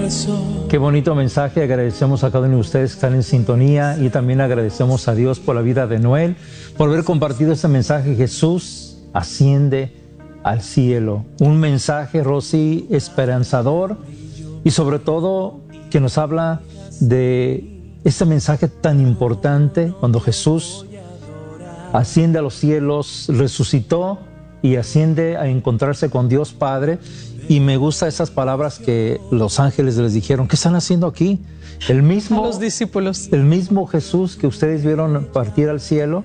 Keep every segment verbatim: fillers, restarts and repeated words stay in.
Qué bonito mensaje. Agradecemos a cada uno de ustedes que están en sintonía y también agradecemos a Dios por la vida de Noel, por haber compartido este mensaje. Jesús asciende al cielo. Un mensaje, Rosy, esperanzador y sobre todo que nos habla de este mensaje tan importante cuando Jesús asciende a los cielos, resucitó y asciende a encontrarse con Dios Padre. Y me gustan esas palabras que los ángeles les dijeron. ¿Qué están haciendo aquí? El mismo, a los discípulos. El mismo Jesús que ustedes vieron partir al cielo,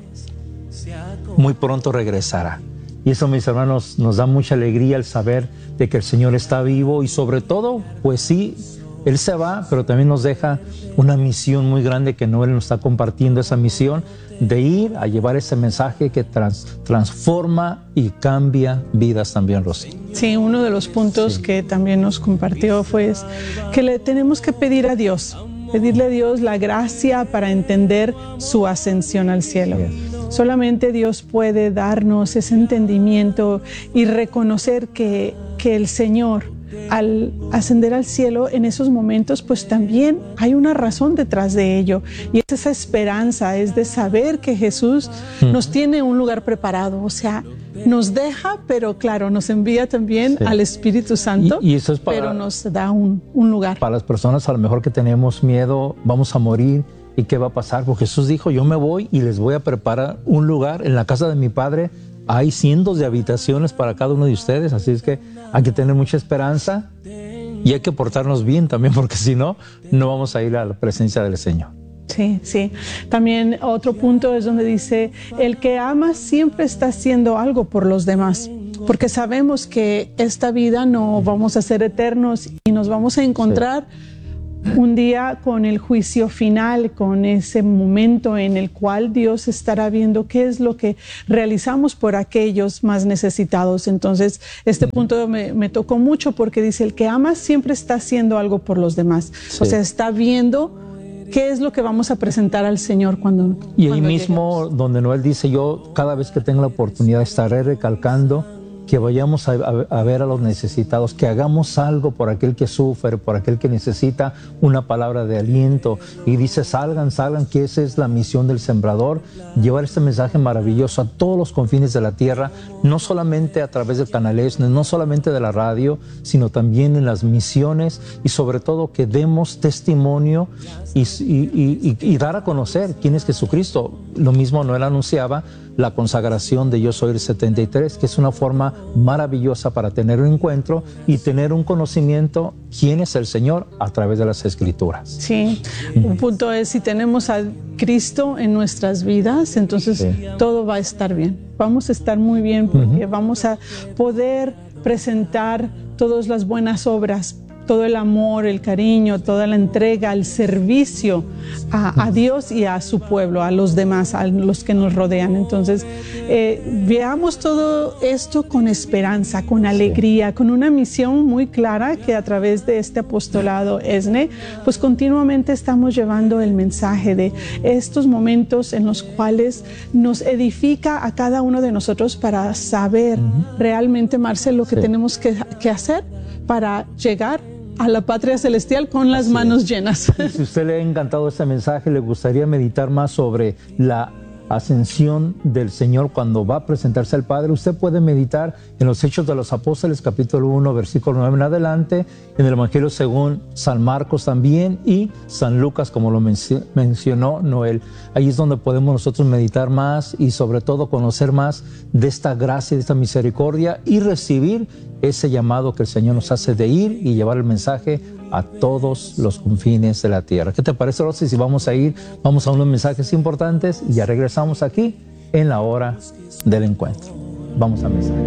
muy pronto regresará. Y eso, mis hermanos, nos da mucha alegría el saber de que el Señor está vivo y sobre todo, pues sí, Él se va, pero también nos deja una misión muy grande que Noel nos está compartiendo, esa misión de ir a llevar ese mensaje que trans, transforma y cambia vidas también, Rosy. Sí, uno de los puntos sí. que también nos compartió fue que le tenemos que pedir a Dios, pedirle a Dios la gracia para entender su ascensión al cielo. Sí. Solamente Dios puede darnos ese entendimiento y reconocer que, que el Señor, al ascender al cielo en esos momentos, pues también hay una razón detrás de ello, y es esa esperanza, es de saber que Jesús mm. nos tiene un lugar preparado, o sea, nos deja, pero claro, nos envía también sí. al Espíritu Santo, y, y eso es para, pero nos da un, un lugar. Para las personas a lo mejor que tenemos miedo, vamos a morir, ¿y qué va a pasar? Porque Jesús dijo, yo me voy y les voy a preparar un lugar en la casa de mi Padre. Hay cientos de habitaciones para cada uno de ustedes, así es que hay que tener mucha esperanza y hay que portarnos bien también, porque si no, no vamos a ir a la presencia del Señor. Sí, sí. También otro punto es donde dice, el que ama siempre está haciendo algo por los demás, porque sabemos que esta vida no vamos a ser eternos y nos vamos a encontrar sí. un día con el juicio final, con ese momento en el cual Dios estará viendo qué es lo que realizamos por aquellos más necesitados. Entonces, este punto me, me tocó mucho porque dice, el que ama siempre está haciendo algo por los demás. Sí. O sea, está viendo qué es lo que vamos a presentar al Señor cuando Y ahí cuando mismo, lleguemos. Donde Noel dice, yo cada vez que tenga la oportunidad estaré recalcando que vayamos a, a, a ver a los necesitados, que hagamos algo por aquel que sufre, por aquel que necesita una palabra de aliento. Y dice, salgan, salgan, que esa es la misión del sembrador, llevar este mensaje maravilloso a todos los confines de la tierra, no solamente a través del canal ESNE, no solamente de la radio, sino también en las misiones, y sobre todo que demos testimonio y, y, y, y dar a conocer quién es Jesucristo. Lo mismo Noel anunciaba, la consagración de Yo Soy el setenta y tres, que es una forma maravillosa para tener un encuentro y tener un conocimiento quién es el Señor a través de las Escrituras. Sí, uh-huh. Un punto es, si tenemos a Cristo en nuestras vidas, entonces sí. todo va a estar bien. Vamos a estar muy bien porque uh-huh. vamos a poder presentar todas las buenas obras, todo el amor, el cariño, toda la entrega, el servicio a, a Dios y a su pueblo, a los demás, a los que nos rodean. Entonces, eh, veamos todo esto con esperanza, con alegría, sí. con una misión muy clara que a través de este apostolado ESNE, pues continuamente estamos llevando el mensaje de estos momentos en los cuales nos edifica a cada uno de nosotros para saber uh-huh. realmente, Marcel, lo que sí. tenemos que, que hacer para llegar a la patria celestial con las Así manos es. llenas. Y si a usted le ha encantado este mensaje, le gustaría meditar más sobre la ascensión del Señor cuando va a presentarse al Padre, usted puede meditar en los Hechos de los Apóstoles, capítulo uno, versículo nueve en adelante, en el Evangelio según San Marcos también y San Lucas, como lo menc- mencionó Noel. Ahí es donde podemos nosotros meditar más y sobre todo conocer más de esta gracia, de esta misericordia y recibir ese llamado que el Señor nos hace de ir y llevar el mensaje a todos los confines de la tierra. ¿Qué te parece, Rosy? Si vamos a ir, vamos a unos mensajes importantes y ya regresamos aquí en la hora del encuentro. Vamos a mensajes.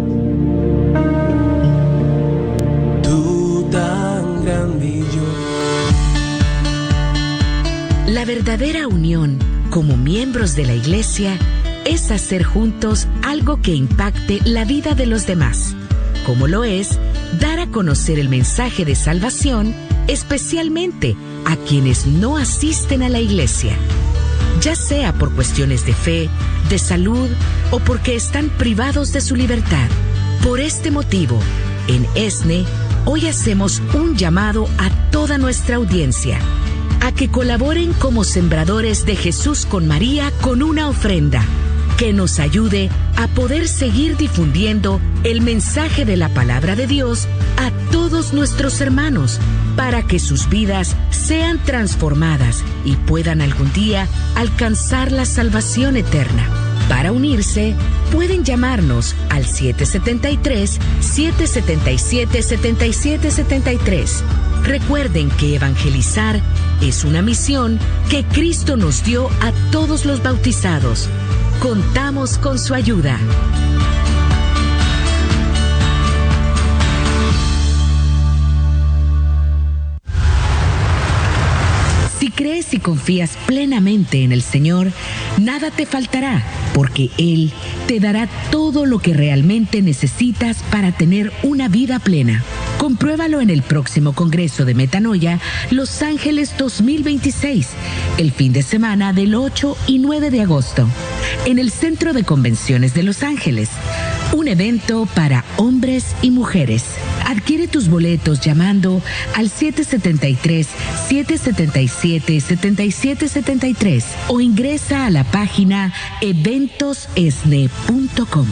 Tú tan grande y yo. La verdadera unión como miembros de la Iglesia es hacer juntos algo que impacte la vida de los demás, como lo es dar a conocer el mensaje de salvación, especialmente a quienes no asisten a la iglesia, ya sea por cuestiones de fe, de salud o porque están privados de su libertad. Por este motivo, en ESNE hoy hacemos un llamado a toda nuestra audiencia a que colaboren como sembradores de Jesús con María con una ofrenda que nos ayude a poder seguir difundiendo el mensaje de la palabra de Dios a todos nuestros hermanos, para que sus vidas sean transformadas y puedan algún día alcanzar la salvación eterna. Para unirse, pueden llamarnos al siete siete tres, siete siete siete, siete siete siete tres. Recuerden que evangelizar es una misión que Cristo nos dio a todos los bautizados. Contamos con su ayuda. Si crees y confías plenamente en el Señor, nada te faltará, porque Él te dará todo lo que realmente necesitas para tener una vida plena. Compruébalo en el próximo Congreso de Metanoia Los Ángeles dos mil veintiséis, el fin de semana del ocho y nueve de agosto, en el Centro de Convenciones de Los Ángeles. Un evento para hombres y mujeres. Adquiere tus boletos llamando al siete siete tres, siete siete siete, siete siete siete tres o ingresa a la página eventos esne punto com.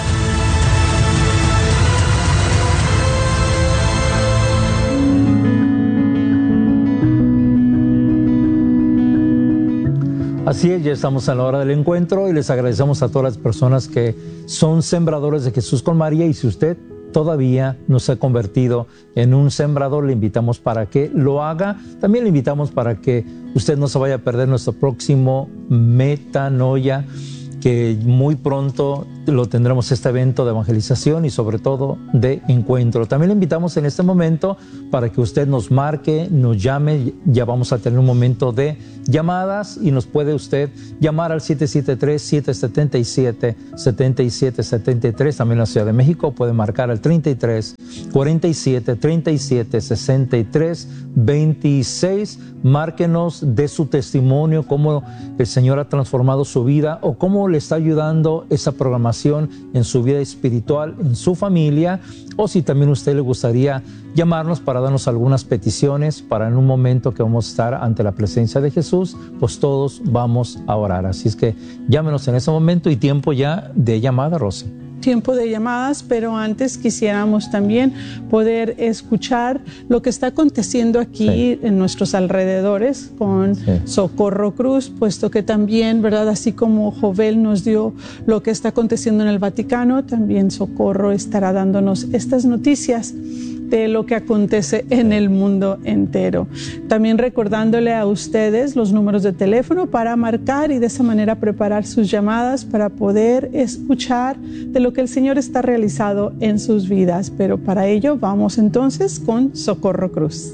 Así es, ya estamos a la hora del encuentro y les agradecemos a todas las personas que son sembradores de Jesús con María, y si usted todavía no se ha convertido en un sembrador, le invitamos para que lo haga. También le invitamos para que usted no se vaya a perder nuestro próximo Metanoia, que muy pronto lo tendremos, este evento de evangelización y sobre todo de encuentro. También le invitamos en este momento para que usted nos marque, nos llame. Ya vamos a tener un momento de llamadas y nos puede usted llamar al siete siete tres, siete siete siete, siete siete siete tres. También en la Ciudad de México puede marcar al treinta y tres, cuarenta y siete, treinta y siete, sesenta y tres, veintiséis. Márquenos de su testimonio, cómo el Señor ha transformado su vida o cómo le está ayudando esa programación en su vida espiritual, en su familia, o si también a usted le gustaría llamarnos para darnos algunas peticiones para en un momento que vamos a estar ante la presencia de Jesús, pues todos vamos a orar. Así es que llámenos en ese momento. Y tiempo ya de llamada, Rosy. Tiempo de llamadas, pero antes quisiéramos también poder escuchar lo que está aconteciendo aquí sí. en nuestros alrededores con sí. Socorro Cruz, puesto que también, ¿verdad? Así como Jovel nos dio lo que está aconteciendo en el Vaticano, también Socorro estará dándonos estas noticias de lo que acontece en el mundo entero. También recordándole a ustedes los números de teléfono para marcar y de esa manera preparar sus llamadas para poder escuchar de lo que el Señor está realizado en sus vidas. Pero para ello vamos entonces con Socorro Cruz.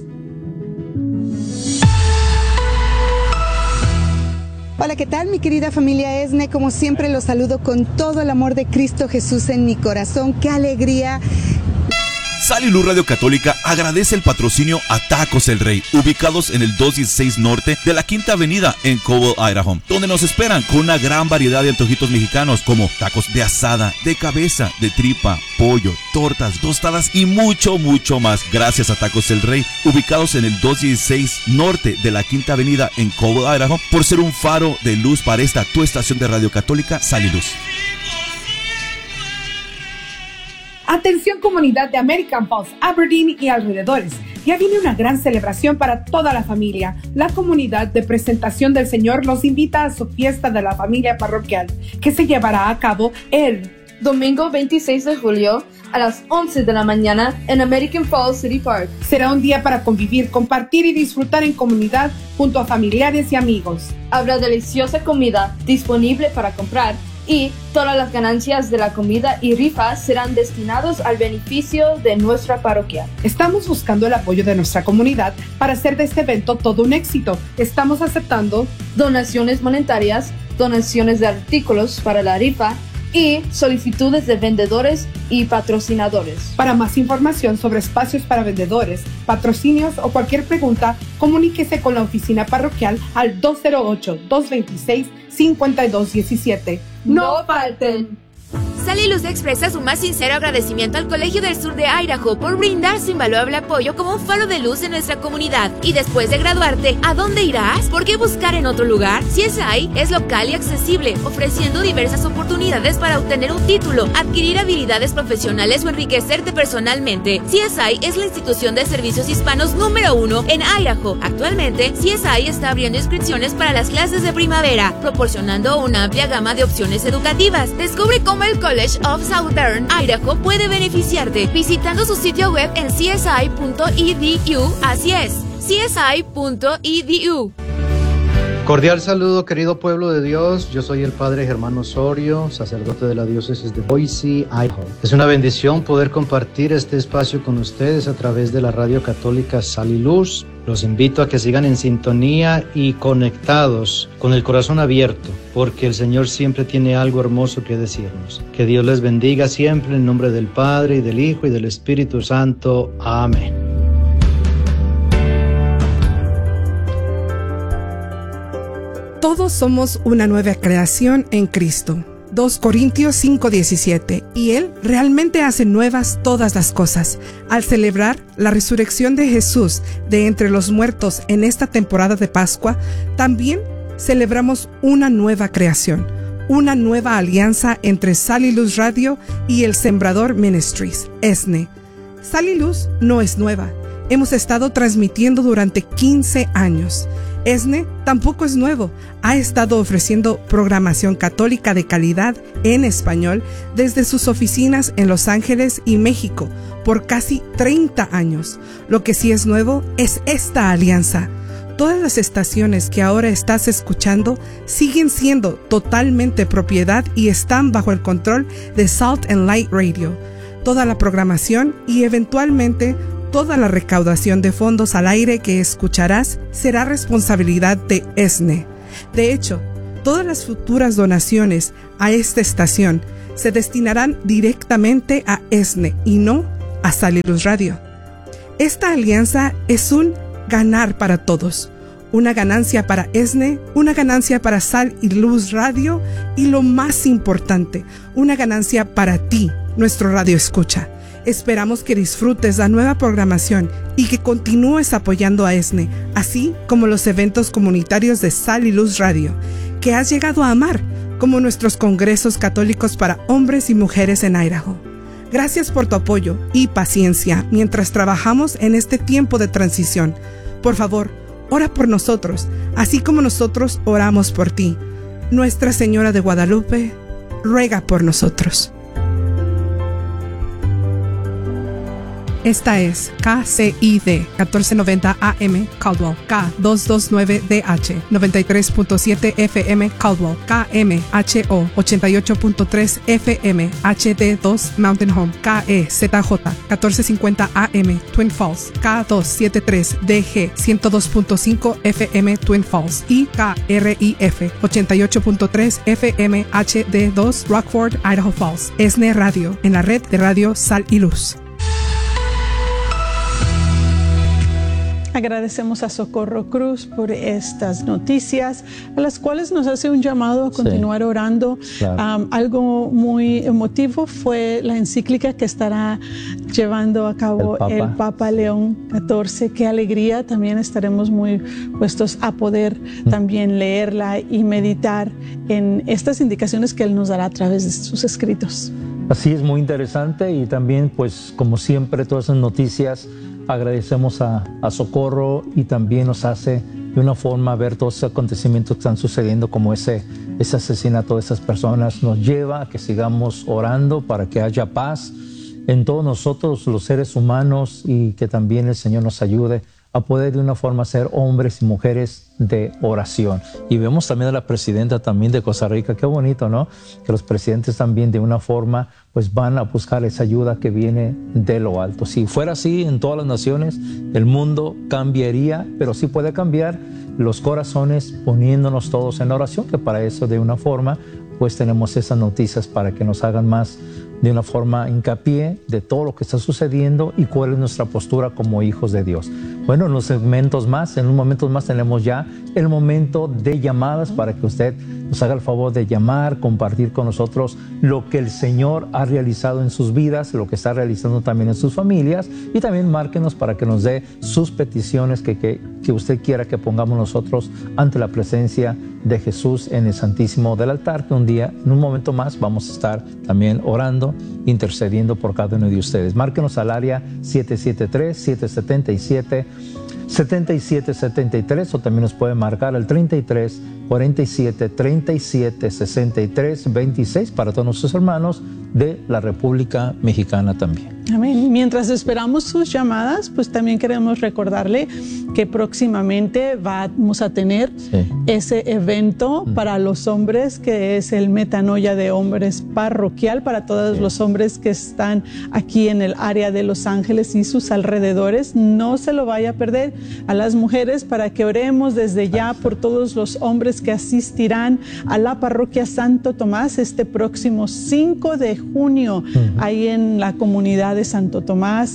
Hola, ¿qué tal, mi querida familia Esne? Como siempre los saludo con todo el amor de Cristo Jesús en mi corazón. ¡Qué alegría! Sal y Luz Radio Católica agradece el patrocinio a Tacos El Rey, ubicados en el doscientos dieciséis Norte de la Quinta Avenida en Cobble, Idaho, donde nos esperan con una gran variedad de antojitos mexicanos como tacos de asada, de cabeza, de tripa, pollo, tortas, tostadas y mucho, mucho más. Gracias a Tacos El Rey, ubicados en el doscientos dieciséis Norte de la Quinta Avenida en Cobble, Idaho, por ser un faro de luz para esta tu estación de Radio Católica, Sal y Luz. Atención, comunidad de American Falls, Aberdeen y alrededores. Ya viene una gran celebración para toda la familia. La comunidad de Presentación del Señor los invita a su fiesta de la familia parroquial, que se llevará a cabo el domingo veintiséis de julio a las once de la mañana en American Falls City Park. Será un día para convivir, compartir y disfrutar en comunidad junto a familiares y amigos. Habrá deliciosa comida disponible para comprar y todas las ganancias de la comida y rifas serán destinados al beneficio de nuestra parroquia. Estamos buscando el apoyo de nuestra comunidad para hacer de este evento todo un éxito. Estamos aceptando donaciones monetarias, donaciones de artículos para la rifa y solicitudes de vendedores y patrocinadores. Para más información sobre espacios para vendedores, patrocinios o cualquier pregunta, comuníquese con la oficina parroquial al dos cero ocho, dos dos seis, cinco dos uno siete. ¡No falten! Sal y Luz expresa su más sincero agradecimiento al Colegio del Sur de Idaho por brindar su invaluable apoyo como un faro de luz en nuestra comunidad. Y después de graduarte, ¿a dónde irás? ¿Por qué buscar en otro lugar? C S I es local y accesible, ofreciendo diversas oportunidades para obtener un título, adquirir habilidades profesionales o enriquecerte personalmente. C S I es la institución de servicios hispanos número uno en Idaho. Actualmente, C S I está abriendo inscripciones para las clases de primavera, proporcionando una amplia gama de opciones educativas. Descubre cómo el College of Southern Idaho puede beneficiarte visitando su sitio web en c s i punto e d u. Así es, c s i punto e d u. Cordial saludo, querido pueblo de Dios. Yo soy el Padre Germán Osorio, sacerdote de la diócesis de Boise, Idaho. Es una bendición poder compartir este espacio con ustedes a través de la radio católica Sal y Luz. Los invito a que sigan en sintonía y conectados con el corazón abierto, porque el Señor siempre tiene algo hermoso que decirnos. Que Dios les bendiga siempre en nombre del Padre, y del Hijo, y del Espíritu Santo. Amén. Todos somos una nueva creación en Cristo. dos Corintios cinco diecisiete. Y Él realmente hace nuevas todas las cosas. Al celebrar la resurrección de Jesús de entre los muertos en esta temporada de Pascua, también celebramos una nueva creación, una nueva alianza entre Sal y Luz Radio y el Sembrador Ministries, E S N E. Sal y Luz no es nueva. Hemos estado transmitiendo durante quince años. E S N E tampoco es nuevo. Ha estado ofreciendo programación católica de calidad en español desde sus oficinas en Los Ángeles y México por casi treinta años. Lo que sí es nuevo es esta alianza. Todas las estaciones que ahora estás escuchando siguen siendo totalmente propiedad y están bajo el control de Salt and Light Radio. Toda la programación y eventualmente toda la recaudación de fondos al aire que escucharás será responsabilidad de E S N E. De hecho, todas las futuras donaciones a esta estación se destinarán directamente a E S N E y no a Sal y Luz Radio. Esta alianza es un ganar para todos. Una ganancia para E S N E, una ganancia para Sal y Luz Radio y lo más importante, una ganancia para ti, nuestro radio escucha. Esperamos que disfrutes la nueva programación y que continúes apoyando a E S N E, así como los eventos comunitarios de Sal y Luz Radio, que has llegado a amar, como nuestros congresos católicos para hombres y mujeres en Idaho. Gracias por tu apoyo y paciencia mientras trabajamos en este tiempo de transición. Por favor, ora por nosotros, así como nosotros oramos por ti. Nuestra Señora de Guadalupe, ruega por nosotros. Esta es K C I D catorce noventa A M Caldwell, K doscientos veintinueve D H noventa y tres punto siete F M Caldwell, K M H O ochenta y ocho punto tres F M H D dos Mountain Home, K E Z J catorce cincuenta A M Twin Falls, K doscientos setenta y tres D G ciento dos punto cinco F M Twin Falls y K R I F ochenta y ocho punto tres F M H D dos Rockford, Idaho Falls. E S N E Radio, en la red de radio Sal y Luz. Agradecemos a Socorro Cruz por estas noticias, a las cuales nos hace un llamado a continuar sí. orando. Claro. Um, algo muy emotivo fue la encíclica que estará llevando a cabo el Papa, el Papa León catorce. Qué alegría, también estaremos muy puestos a poder mm. también leerla y meditar en estas indicaciones que él nos dará a través de sus escritos. Así es, muy interesante, y también, pues, como siempre, todas esas noticias agradecemos a, a Socorro, y también nos hace de una forma ver todos esos acontecimientos que están sucediendo, como ese, ese asesinato de esas personas. Nos lleva a que sigamos orando para que haya paz en todos nosotros los seres humanos, y que también el Señor nos ayude a poder de una forma ser hombres y mujeres de oración. Y vemos también a la presidenta también de Costa Rica, qué bonito, ¿no? Que los presidentes también de una forma pues van a buscar esa ayuda que viene de lo alto. Si fuera así en todas las naciones, el mundo cambiaría, pero sí puede cambiar los corazones poniéndonos todos en oración, que para eso de una forma pues tenemos esas noticias para que nos hagan más de una forma hincapié de todo lo que está sucediendo y cuál es nuestra postura como hijos de Dios. Bueno, en los segmentos más, en unos momentos más tenemos ya el momento de llamadas para que usted nos haga el favor de llamar, compartir con nosotros lo que el Señor ha realizado en sus vidas, lo que está realizando también en sus familias, y también márquenos para que nos dé sus peticiones que, que, que usted quiera que pongamos nosotros ante la presencia de Jesús en el Santísimo del altar, que un día, en un momento más, vamos a estar también orando, intercediendo por cada uno de ustedes. Márquenos al área siete siete tres, siete siete siete, siete siete siete tres, o también nos puede marcar al treinta y tres, cuarenta y siete, treinta y siete, sesenta y tres, veintiséis para todos nuestros hermanos de la República Mexicana también. Amén. Mientras esperamos sus llamadas, pues también queremos recordarle que próximamente vamos a tener sí. ese evento mm. para los hombres, que es el Metanoia de Hombres Parroquial, para todos sí. los hombres que están aquí en el área de Los Ángeles y sus alrededores. No se lo vaya a perder. A las mujeres, para que oremos desde ya por todos los hombres que asistirán a la parroquia Santo Tomás este próximo cinco de junio, mm. ahí en la comunidad de Santo Tomás,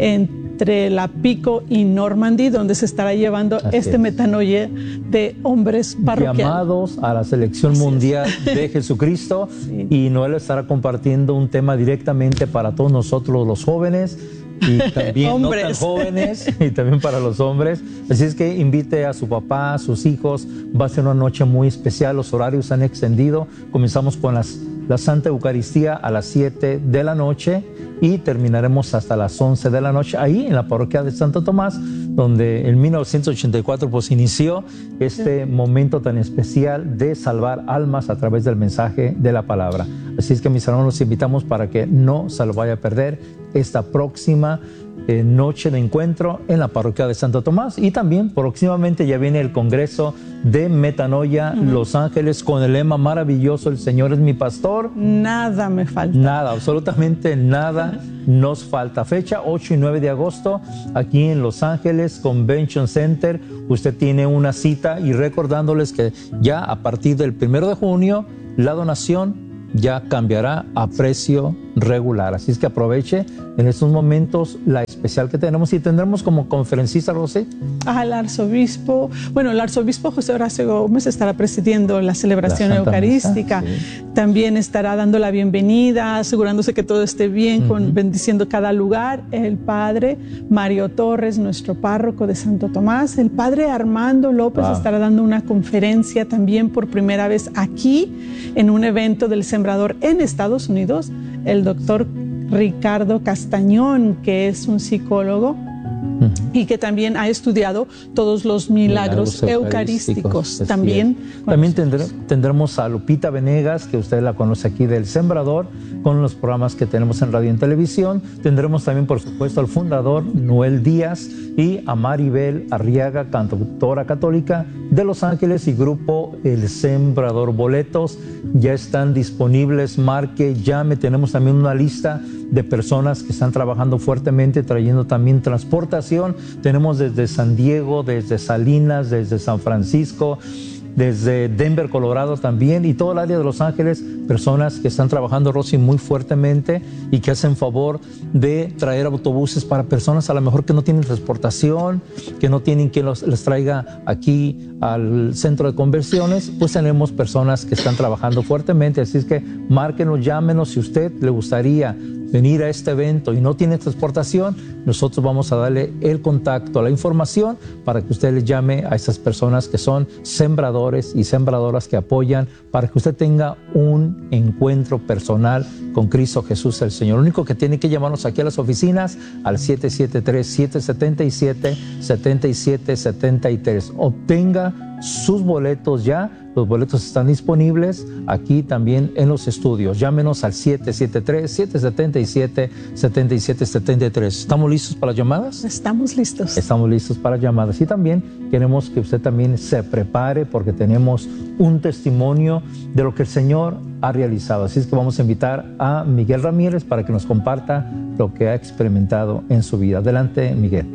entre La Pico y Normandy, donde se estará llevando Así este es. Metanoia de hombres parroquiales. Llamados a la selección Así mundial es. de Jesucristo, sí. y Noel estará compartiendo un tema directamente para todos nosotros los jóvenes, y también no tan jóvenes, y también para los hombres. Así es que invite a su papá, a sus hijos. Va a ser una noche muy especial. Los horarios se han extendido. Comenzamos con las, la Santa Eucaristía a las siete de la noche y terminaremos hasta las once de la noche ahí en la parroquia de Santo Tomás, donde en mil novecientos ochenta y cuatro pues inició este momento tan especial de salvar almas a través del mensaje de la palabra. Así es que, mis hermanos, los invitamos para que no se lo vaya a perder esta próxima eh, noche de encuentro en la parroquia de Santo Tomás. Y también próximamente ya viene el Congreso de Metanoia uh-huh. Los Ángeles, con el lema maravilloso: el Señor es mi pastor, nada me falta. Nada, absolutamente nada nos falta. Fecha ocho y nueve de agosto, aquí en Los Ángeles Convention Center. Usted tiene una cita, y recordándoles que ya a partir del primero de junio la donación ya cambiará a precio regular. Así es que aproveche en estos momentos la especial que tenemos, y tendremos como conferencista, Rosy, al arzobispo, bueno, el arzobispo José Horacio Gómez estará presidiendo la celebración la eucarística. Misa, sí. También estará dando la bienvenida, asegurándose que todo esté bien, uh-huh. con, bendiciendo cada lugar, el padre Mario Torres, nuestro párroco de Santo Tomás. El padre Armando López wow. estará dando una conferencia también por primera vez aquí en un evento del Sembrador en Estados Unidos. El doctor Ricardo Castañón, que es un psicólogo uh-huh. y que también ha estudiado todos los milagros, milagros eucarísticos. eucarísticos también también tendré, tendremos a Lupita Venegas, que usted la conoce aquí del Sembrador, con los programas que tenemos en radio y en televisión. Tendremos también, por supuesto, al fundador Noel Díaz, y a Maribel Arriaga, cantautora católica de Los Ángeles, y grupo El Sembrador. Boletos ya están disponibles. Marque, llame. Tenemos también una lista de personas que están trabajando fuertemente, trayendo también transportación. Tenemos desde San Diego, desde Salinas, desde San Francisco, desde Denver, Colorado también, y todo el área de Los Ángeles, personas que están trabajando, Rosy, muy fuertemente, y que hacen favor de traer autobuses para personas a lo mejor que no tienen transportación, que no tienen quien los, les traiga aquí al centro de conversiones. Pues tenemos personas que están trabajando fuertemente. Así es que márquenos, llámenos. Si usted le gustaría venir a este evento y no tiene transportación, nosotros vamos a darle el contacto, la información, para que usted le llame a esas personas que son sembradores y sembradoras que apoyan, para que usted tenga un encuentro personal con Cristo Jesús el Señor. Lo único que tiene que llamarnos aquí a las oficinas al siete siete tres, siete siete siete, siete siete siete tres. Obtenga sus boletos ya. Los boletos están disponibles aquí también en los estudios. Llámenos al siete siete tres, siete siete siete, siete siete siete tres. ¿Estamos listos para las llamadas? Estamos listos. Estamos listos para llamadas. Y también queremos que usted también se prepare, porque tenemos un testimonio de lo que el Señor ha realizado. Así es que vamos a invitar a Miguel Ramírez para que nos comparta lo que ha experimentado en su vida. Adelante, Miguel.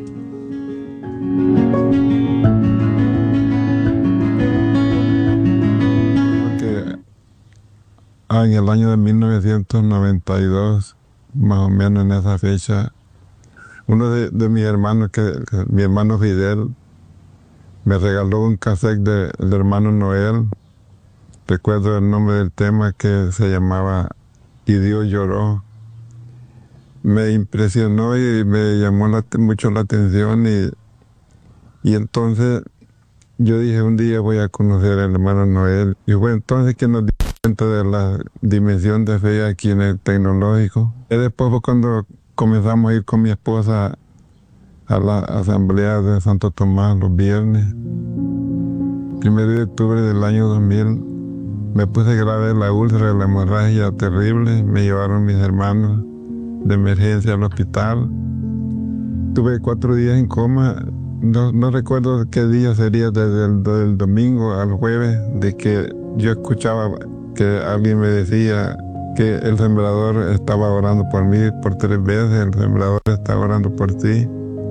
Ah, en el año de mil novecientos noventa y dos, más o menos en esa fecha, uno de, de mis hermanos, que, que mi hermano Fidel, me regaló un cassette de- del hermano Noel. Recuerdo el nombre del tema, que se llamaba Y Dios lloró. Me impresionó y me llamó la- mucho la atención, y, y entonces yo dije, un día voy a conocer al hermano Noel. Y fue entonces que nos dimos cuenta de la dimensión de fe aquí en el tecnológico. Y después fue cuando comenzamos a ir con mi esposa a la asamblea de Santo Tomás los viernes. Primero de octubre del año dos mil me puse grave la úlcera, la hemorragia terrible. Me llevaron mis hermanos de emergencia al hospital. Tuve cuatro días en coma. No, no recuerdo qué día sería, desde el del domingo al jueves, de que yo escuchaba que alguien me decía que el sembrador estaba orando por mí por tres veces, el sembrador estaba orando por ti.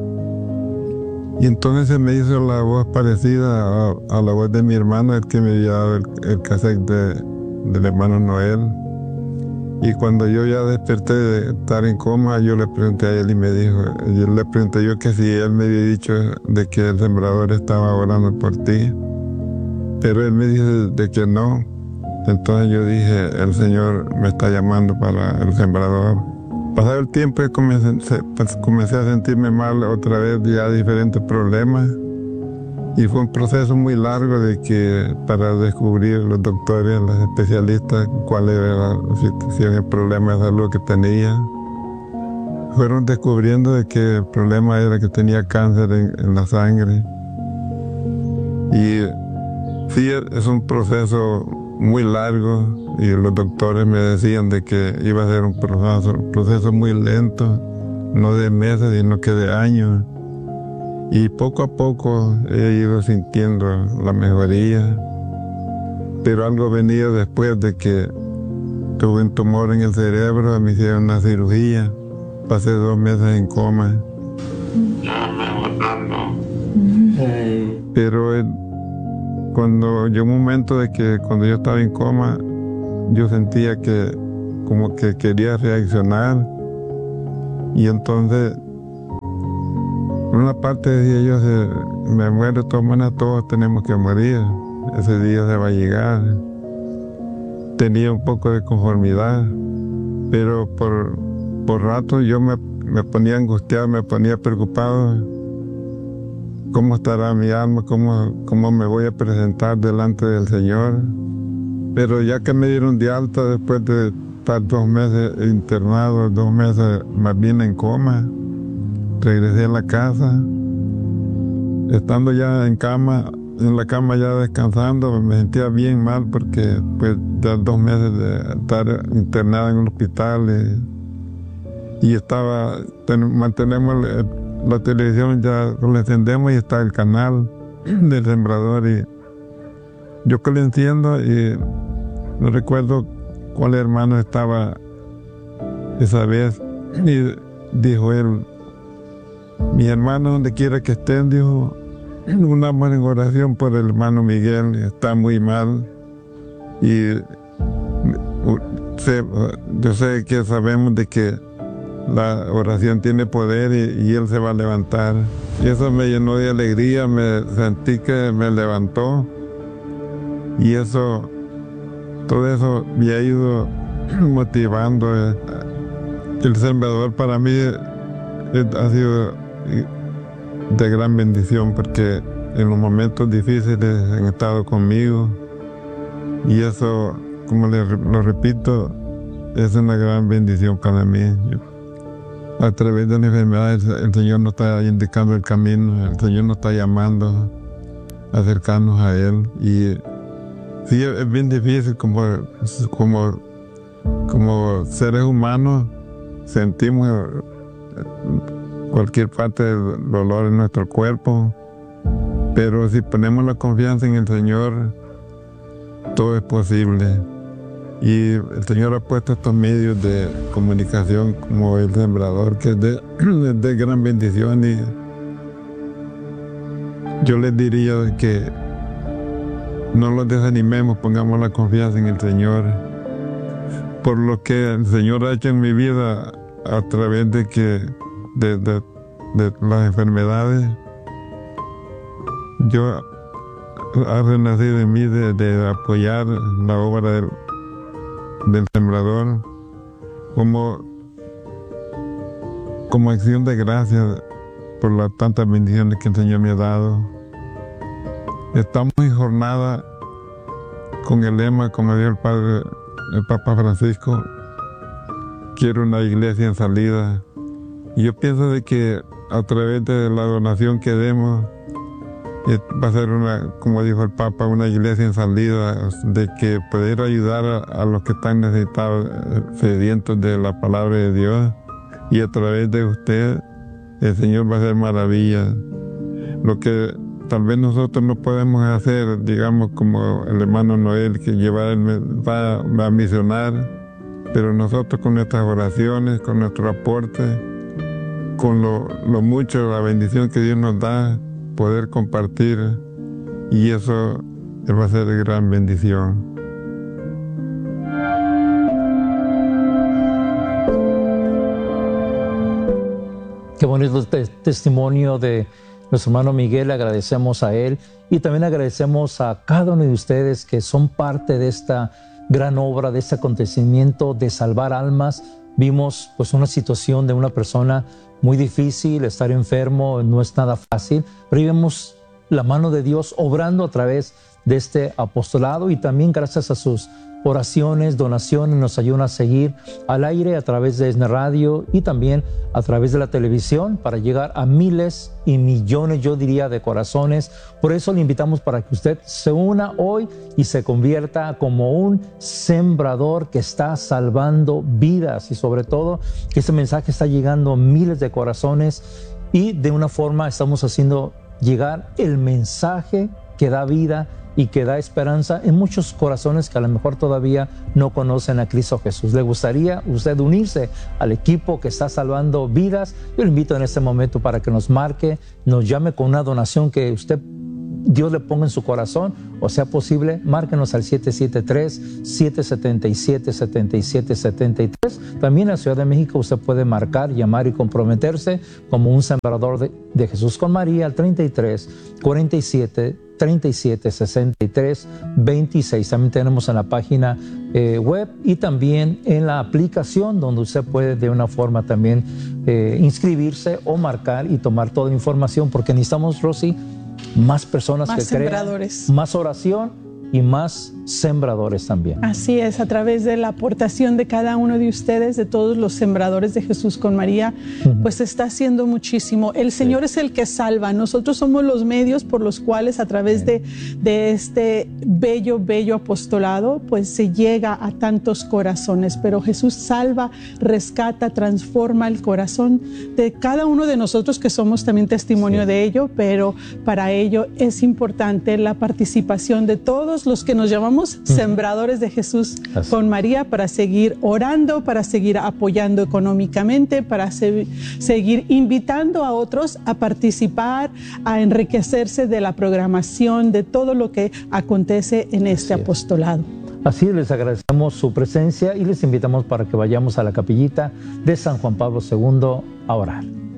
Y entonces se me hizo la voz parecida a, a la voz de mi hermano, el que me había dado el, el cassette de, del hermano Noel. Y cuando yo ya desperté de estar en coma, yo le pregunté a él y me dijo, yo le pregunté yo que si él me había dicho de que el sembrador estaba orando por ti. Pero él me dijo de que no. Entonces yo dije, el Señor me está llamando para el sembrador. Pasado el tiempo comencé, pues, comencé a sentirme mal otra vez, ya diferentes problemas. Y fue un proceso muy largo de que para descubrir los doctores, los especialistas, cuál era la situación, el problema de salud que tenía. Fueron descubriendo de que el problema era que tenía cáncer en, en la sangre. Y sí, es un proceso muy largo, y los doctores me decían de que iba a ser un proceso, un proceso muy lento, no de meses, sino que de años. Y poco a poco he ido sintiendo la mejoría, pero algo venía después de que tuve un tumor en el cerebro, me hicieron una cirugía, pasé dos meses en coma. Ya mejorando. Pero el, cuando llegó un momento de que cuando yo estaba en coma, yo sentía que como que quería reaccionar, y entonces una parte decía yo, si me muero, de todas maneras todos tenemos que morir, ese día se va a llegar. Tenía un poco de conformidad, pero por, por rato yo me, me ponía angustiado, me ponía preocupado. ¿Cómo estará mi alma? ¿Cómo, cómo me voy a presentar delante del Señor? Pero ya que me dieron de alta después de estar dos meses internado, dos meses más bien en coma, regresé a la casa. Estando ya en cama, en la cama ya descansando, me sentía bien mal porque pues ya dos meses de estar internado en un hospital, y, y estaba, ten, mantenemos el, la televisión, ya la encendemos y está el canal del sembrador, y yo que lo enciendo y no recuerdo cuál hermano estaba esa vez, y dijo él, mi hermano, donde quiera que estén, dijo, unamos en oración por el hermano Miguel, está muy mal. Y sé, yo sé que sabemos de que la oración tiene poder, y, y él se va a levantar. Y eso me llenó de alegría, me sentí que me levantó. Y eso, todo eso me ha ido motivando. El sembrador para mí ha sido de gran bendición, porque en los momentos difíciles han estado conmigo, y eso, como le, lo repito, es una gran bendición para mí. Yo, a través de la enfermedad, el, el Señor nos está indicando el camino, el Señor nos está llamando a acercarnos a Él, y sí, es bien difícil, como, como, como seres humanos sentimos cualquier parte del dolor en nuestro cuerpo, pero si ponemos la confianza en el Señor, todo es posible. Y el Señor ha puesto estos medios de comunicación como el sembrador, que es de, de gran bendición, y yo les diría que no los desanimemos, pongamos la confianza en el Señor, por lo que el Señor ha hecho en mi vida a través de que de, de, de las enfermedades. Yo ha renacido en mí de, de apoyar la obra del, del sembrador como, como acción de gracias por las tantas bendiciones que el Señor me ha dado. Estamos en jornada con el lema, como dijo el Padre, el Papa Francisco, quiero una iglesia en salida. Y yo pienso de que a través de la donación que demos, va a ser una, como dijo el Papa, una iglesia en salida, de que poder ayudar a, a los que están necesitados, sedientos de la palabra de Dios. Y a través de usted, el Señor va a hacer maravillas. Lo que tal vez nosotros no podemos hacer, digamos, como el hermano Noel, que llevar el, va, va a misionar, pero nosotros con nuestras oraciones, con nuestro aporte, con lo, lo mucho, la bendición que Dios nos da, poder compartir, y eso va a ser de gran bendición. Qué bonito te testimonio de nuestro hermano Miguel, agradecemos a él y también agradecemos a cada uno de ustedes que son parte de esta gran obra, de este acontecimiento de salvar almas. Vimos pues una situación de una persona muy difícil, estar enfermo no es nada fácil, pero vemos la mano de Dios obrando a través de este apostolado y también gracias a sus oraciones, donaciones, nos ayudan a seguir al aire a través de ESNE Radio y también a través de la televisión para llegar a miles y millones, yo diría, de corazones. Por eso le invitamos para que usted se una hoy y se convierta como un sembrador que está salvando vidas y sobre todo que este mensaje está llegando a miles de corazones y de una forma estamos haciendo llegar el mensaje que da vida y que da esperanza en muchos corazones que a lo mejor todavía no conocen a Cristo Jesús. ¿Le gustaría usted unirse al equipo que está salvando vidas? Yo le invito en este momento para que nos marque, nos llame con una donación que usted, Dios le ponga en su corazón, o sea posible, márquenos al siete siete tres, siete siete siete, siete siete siete tres. También en la Ciudad de México usted puede marcar, llamar y comprometerse como un sembrador de, de Jesús con María al treinta y tres, cuarenta y siete, treinta y siete, sesenta y tres, veintiséis. También tenemos en la página eh, web y también en la aplicación donde usted puede de una forma también eh, inscribirse o marcar y tomar toda la información porque necesitamos, Rosy, más personas más que sembradores. crean, más oración y más sembradores también. Así es, a través de la aportación de cada uno de ustedes, de todos los sembradores de Jesús con María, uh-huh. pues se está haciendo muchísimo. El Señor sí. es el que salva, nosotros somos los medios por los cuales a través de, de este bello, bello apostolado, pues se llega a tantos corazones, pero Jesús salva, rescata, transforma el corazón de cada uno de nosotros que somos también testimonio sí. de ello, pero para ello es importante la participación de todos los que nos llamamos uh-huh. sembradores de Jesús Así. Con María para seguir orando, para seguir apoyando económicamente, para se, seguir invitando a otros a participar, a enriquecerse de la programación, de todo lo que acontece en este Así apostolado. Así les agradecemos su presencia y les invitamos para que vayamos a la capillita de San Juan Pablo segundo a orar.